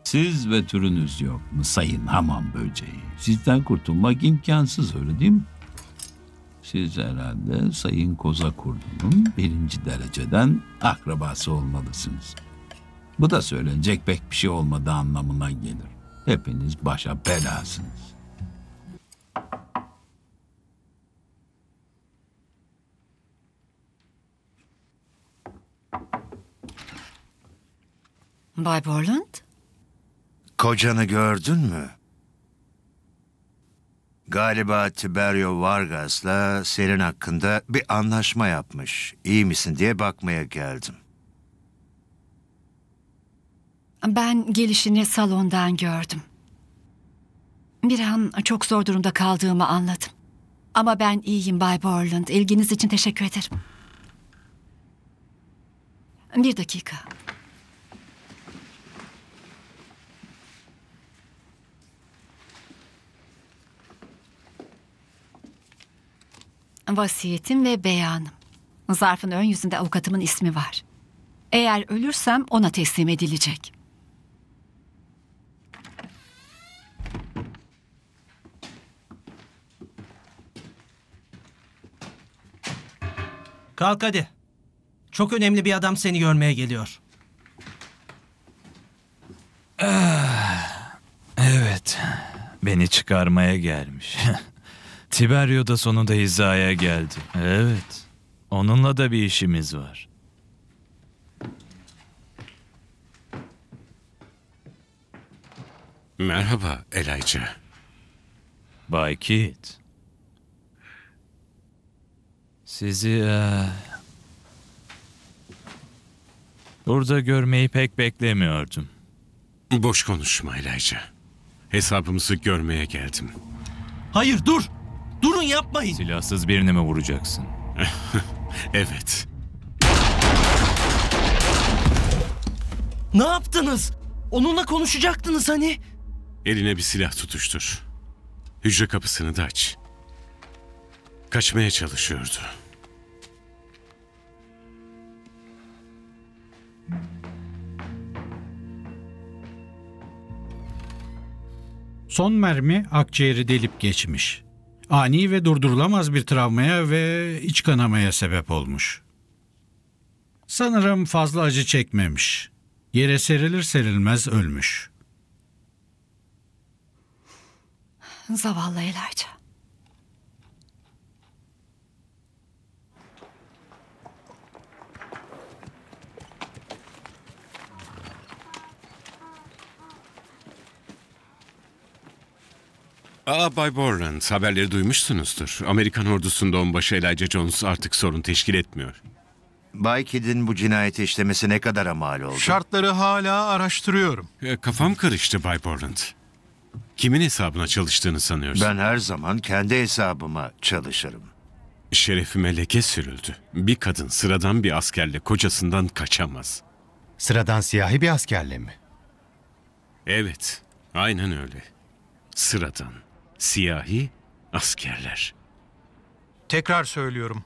Siz ve türünüz yok mu sayın hamam böceği? Sizden kurtulmak imkansız, öyle değil mi? Siz herhalde Sayın Koza Kurdu'nun 1. dereceden akrabası olmalısınız. Bu da söylenecek pek bir şey olmadığı anlamına gelir. Hepiniz başa belasınız. Bay Borland? Kocanı gördün mü? Galiba Tiberio Vargas'la senin hakkında bir anlaşma yapmış. İyi misin diye bakmaya geldim. Ben gelişini salondan gördüm. Bir an çok zor durumda kaldığımı anladım. Ama ben iyiyim Bay Borland. İlginiz için teşekkür ederim. Bir dakika. Vasiyetim ve beyanım. Zarfın ön yüzünde avukatımın ismi var. Eğer ölürsem ona teslim edilecek. Kalk hadi. Çok önemli bir adam seni görmeye geliyor. Evet, beni çıkarmaya gelmiş. Tiberio da sonunda hizaya geldi. Evet, onunla da bir işimiz var. Merhaba Elijah. Bay Kit. Sizi burada görmeyi pek beklemiyordum. Boş konuşma Elijah. Hesabımızı görmeye geldim. Hayır dur. Durun yapmayın. Silahsız birini mi vuracaksın? Evet. Ne yaptınız? Onunla konuşacaktınız hani. Eline bir silah tutuştur. Hücre kapısını da aç. Kaçmaya çalışıyordu. Son mermi akciğeri delip geçmiş. Ani ve durdurulamaz bir travmaya ve iç kanamaya sebep olmuş. Sanırım fazla acı çekmemiş. Yere serilir serilmez ölmüş. Zavallı Elijah. Bay Borland, haberleri duymuşsunuzdur. Amerikan ordusunda onbaşı Elijah Jones artık sorun teşkil etmiyor. Bay Kidd'in bu cinayeti işlemesi ne kadara mal oldu? Şartları hala araştırıyorum. Kafam karıştı Bay Borland. Kimin hesabına çalıştığını sanıyorsun? Ben her zaman kendi hesabıma çalışırım. Şerefime leke sürüldü. Bir kadın sıradan bir askerle kocasından kaçamaz. Sıradan siyahi bir askerle mi? Evet, aynen öyle. Sıradan, siyahi askerler. Tekrar söylüyorum.